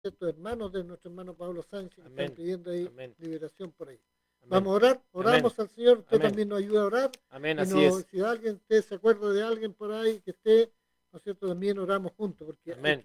estos hermanos de nuestro hermano Pablo Sánchez que Amén. están pidiendo ahí Amén. liberación por ahí. Amén. Vamos a orar, oramos Amén. al Señor, usted Amén. también nos ayuda a orar. Amén, Y así es. si alguien usted se acuerda de alguien por ahí que esté, ¿no es cierto? También oramos juntos, porque Amén.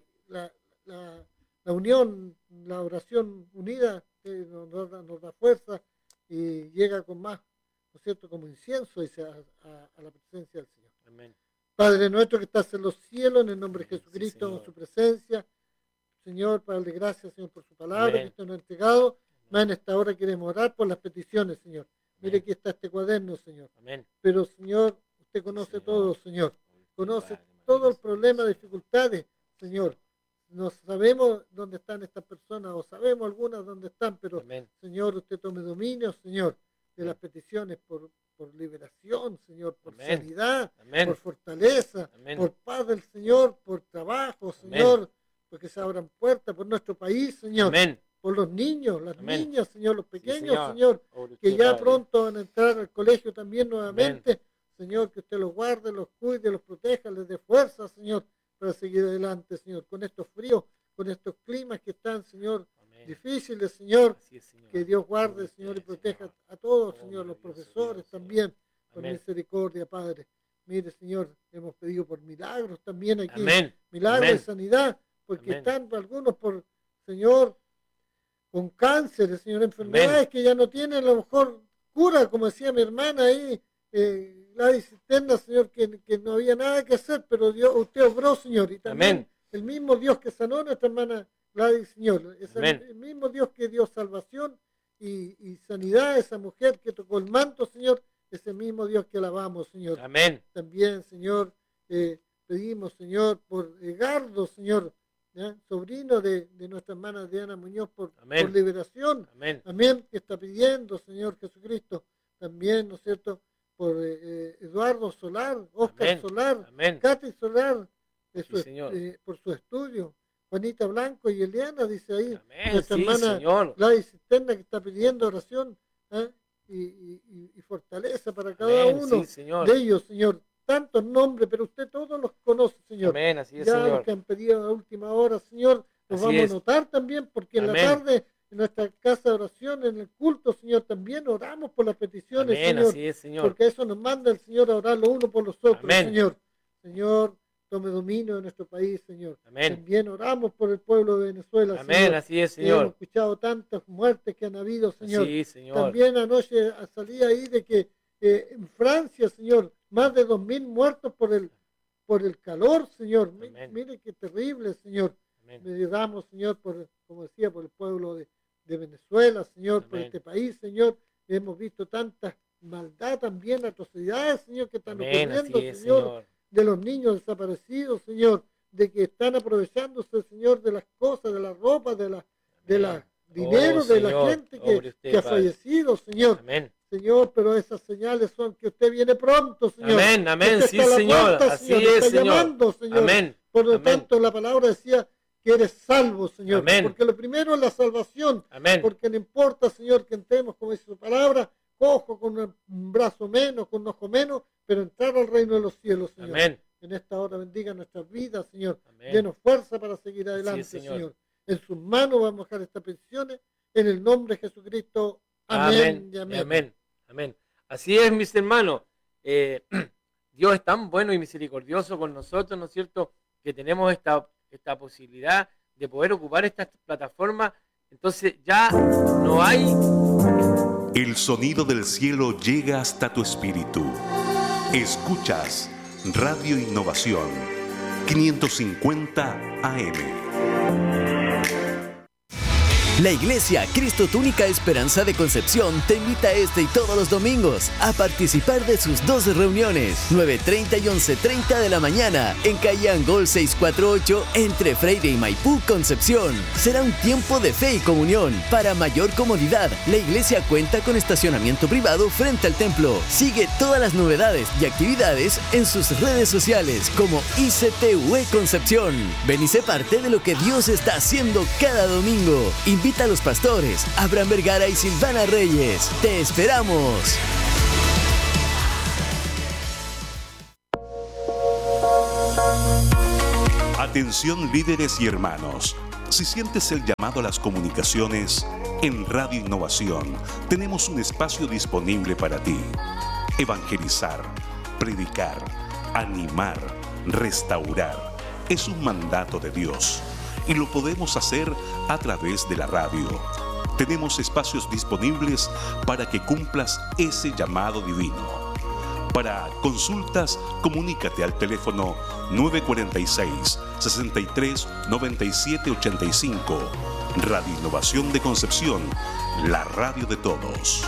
la unión, la oración unida nos da fuerza y llega con más, ¿no es cierto? Como incienso a la presencia del Señor. Amén. Padre nuestro que estás en los cielos, en el nombre de Sí, Jesucristo, en Señor. su presencia, Señor, para darle gracias, Señor, por su palabra Amén. que usted nos ha entregado. Más en esta hora queremos orar por las peticiones, Señor. Mire Amén. aquí está este cuaderno, Señor. Amén. Pero, Señor, usted conoce Señor. todo, Señor. Conoce Padre todo el maravilloso, problema, Señor. dificultades, Señor. No sabemos dónde están estas personas, o sabemos algunas dónde están, pero, Amén. Señor, usted tome dominio, Señor, de Amén. las peticiones por liberación, Señor, por Amén. sanidad, Amén. por fortaleza, Amén. por paz del Señor, por trabajo, Señor, porque se abran puertas por nuestro país, Señor, Amén. por los niños, las Amén. niñas, Señor, los Sí, pequeños, Señor, Pobre que usted, ya Padre. pronto van a entrar al colegio también nuevamente, Señor, que usted los guarde, los cuide, los proteja, les dé fuerza, Señor, para seguir adelante, Señor, con estos fríos, con estos climas que están, Señor, Amén. difíciles, Señor, Así es, Señor. que Dios guarde, Pobre Señor, y usted, proteja Señor. a todos, Oh, Señor, los maravilloso profesores Dios, Señor. también, con Amén. misericordia, Padre. Mire, Señor, hemos pedido por milagros también aquí, Amén. milagros Amén. de sanidad, porque Amén. están algunos por, Señor, con cánceres, Señor, enfermedades que ya no tienen a lo mejor cura, como decía mi hermana ahí, la cisterna, Señor, que no había nada que hacer, pero Dios, usted obró, Señor, y también Amén. el mismo Dios que sanó a nuestra hermana Gladys, Señor, es Amén. el mismo Dios que dio salvación y sanidad a esa mujer que tocó el manto, Señor, ese mismo Dios que alabamos, Señor. Amén. También, Señor, pedimos, Señor, por Egardo, Señor, ¿ya? Sobrino de nuestra hermana Diana Muñoz, por Amén. liberación. Amén. Amén, que está pidiendo, Señor Jesucristo. También, ¿no es cierto?, por Eduardo Solar, Oscar Amén. Solar, Amén. Katy Solar, Sí, Señor. por su estudio. Juanita Blanco y Eliana, dice ahí, Amén. nuestra Sí, hermana Señor. Gladys Cisterna, que está pidiendo oración, ¿eh? y fortaleza para cada Amén. uno Sí, Señor. de ellos, Señor. Tantos nombres, pero usted todos los conoce, Señor. Amén. Así es, Ya los Señor. que han pedido a última hora, Señor, los Así vamos es. a notar también, porque en la Amén. tarde, en nuestra casa de oración, en el culto, Señor, también oramos por las peticiones, Amén. Señor, Así es, Señor. porque eso nos manda el Señor a orar los unos por los otros, Amén. Señor. Señor, tome dominio de nuestro país, Señor. Amén. También oramos por el pueblo de Venezuela, Amén. Señor. Así es, Que hemos Señor. escuchado tantas muertes que han habido, Señor. Sí, Señor. También anoche salía ahí de que en Francia, Señor, más de 2.000 muertos por el calor, Señor. Amén. Mire qué terrible, Señor. Amén. Le damos, Señor, como decía, por el pueblo de Venezuela, Señor, por Amén. este país, Señor. Hemos visto tanta maldad también, atrocidades, Señor, que están Amén. ocurriendo, Así es, Señor, Señor. de los niños desaparecidos, Señor, de que están aprovechándose, Señor, de las cosas, de la ropa, de la Amén. dinero Oh, de la Señor. gente Pobre usted, que ha Padre. fallecido, Señor. Amén. Señor, pero esas señales son que usted viene pronto, Señor. Amén. Amén. Usted Sí, está a la Señor. puerta, Así Señor, es, está Señor. llamando, Señor. Amén. Por lo Amén. tanto, la palabra decía que eres salvo, Señor. Amén. Porque lo primero es la salvación. Amén. Porque no importa, Señor, que entremos, como dice su palabra, cojo con un brazo menos, con un ojo menos, pero entrar al reino de los cielos, Señor. Amén. En esta hora bendiga nuestras vidas, Señor. Amén. Denos fuerza para seguir Así adelante, es, Señor. Señor. En sus manos vamos a dejar estas peticiones. En el nombre de Jesucristo. Amén. Y amén. Amén. Amén. Así es, mis hermanos. Dios es tan bueno y misericordioso con nosotros, ¿no es cierto? Que tenemos esta posibilidad de poder ocupar esta plataforma. Entonces ya no hay... El sonido del cielo llega hasta tu espíritu. Escuchas Radio Innovación 550 AM. La Iglesia Cristo Tu Única Esperanza de Concepción te invita este y todos los domingos a participar de sus 2 reuniones, 9:30 y 11:30 de la mañana, en calle Angol 648, entre Freire y Maipú, Concepción. Será un tiempo de fe y comunión. Para mayor comodidad, la iglesia cuenta con estacionamiento privado frente al templo. Sigue todas las novedades y actividades en sus redes sociales como ICTUE Concepción. Ven y sé parte de lo que Dios está haciendo cada domingo. Invita a los pastores Abraham Vergara y Silvana Reyes. ¡Te esperamos! Atención líderes y hermanos. Si sientes el llamado a las comunicaciones, en Radio Innovación tenemos un espacio disponible para ti. Evangelizar, predicar, animar, restaurar, es un mandato de Dios y lo podemos hacer a través de la radio. Tenemos espacios disponibles para que cumplas ese llamado divino. Para consultas, comunícate al teléfono 946-63-9785. Radio Innovación de Concepción, la radio de todos.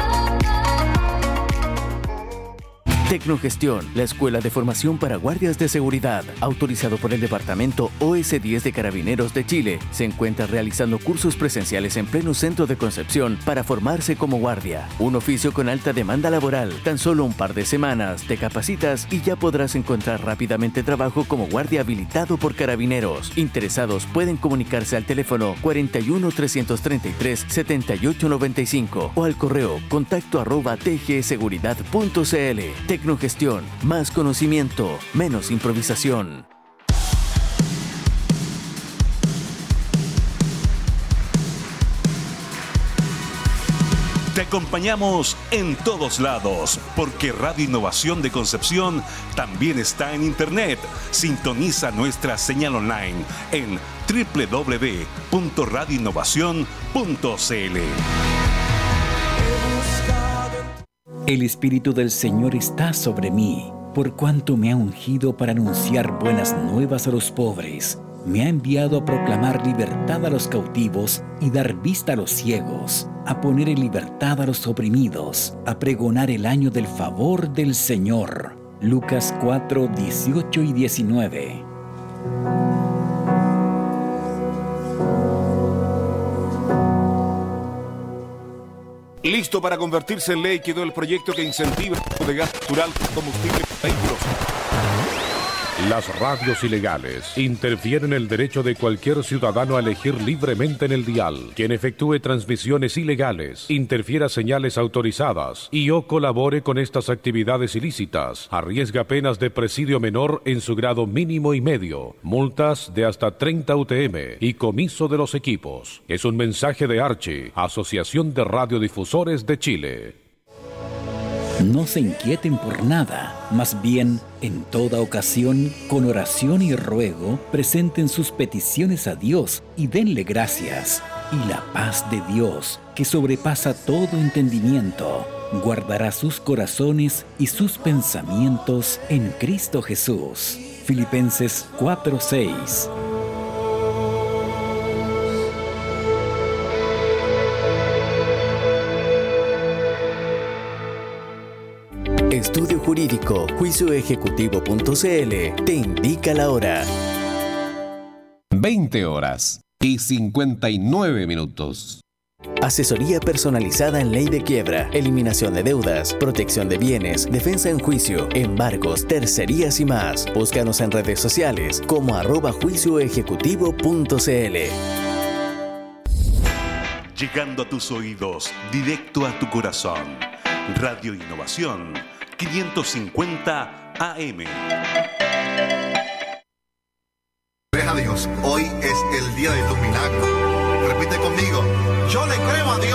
Tecnogestión, la escuela de formación para guardias de seguridad, autorizado por el Departamento OS10 de Carabineros de Chile, se encuentra realizando cursos presenciales en pleno centro de Concepción para formarse como guardia. Un oficio con alta demanda laboral. Tan solo un par de semanas te capacitas y ya podrás encontrar rápidamente trabajo como guardia habilitado por Carabineros. Interesados pueden comunicarse al teléfono 41 333 7895 o al correo contacto@tgseguridad.cl. Tecnogestión, más conocimiento, menos improvisación. Te acompañamos en todos lados, porque Radio Innovación de Concepción también está en Internet. Sintoniza nuestra señal online en www.radioinnovacion.cl. El Espíritu del Señor está sobre mí, por cuanto me ha ungido para anunciar buenas nuevas a los pobres. Me ha enviado a proclamar libertad a los cautivos y dar vista a los ciegos, a poner en libertad a los oprimidos, a pregonar el año del favor del Señor. Lucas 4, 18 y 19. Listo para convertirse en ley quedó el proyecto que incentiva el uso de gas natural como combustible para vehículos. Las radios ilegales interfieren el derecho de cualquier ciudadano a elegir libremente en el dial. Quien efectúe transmisiones ilegales, interfiera señales autorizadas y o colabore con estas actividades ilícitas, arriesga penas de presidio menor en su grado mínimo y medio, multas de hasta 30 UTM y comiso de los equipos. Es un mensaje de Archi, Asociación de Radiodifusores de Chile. No se inquieten por nada, más bien, en toda ocasión, con oración y ruego, presenten sus peticiones a Dios y denle gracias. Y la paz de Dios, que sobrepasa todo entendimiento, guardará sus corazones y sus pensamientos en Cristo Jesús. Filipenses 4:6. Estudio Jurídico, juicioejecutivo.cl te indica la hora. 20 horas y 59 minutos. Asesoría personalizada en ley de quiebra, eliminación de deudas, protección de bienes, defensa en juicio, embargos, tercerías y más. Búscanos en redes sociales como @juicioejecutivo.cl. Llegando a tus oídos, directo a tu corazón. Radio Innovación 550 AM. Deja a Dios, hoy es el día de tu milagro. Repite conmigo, yo le creo a Dios.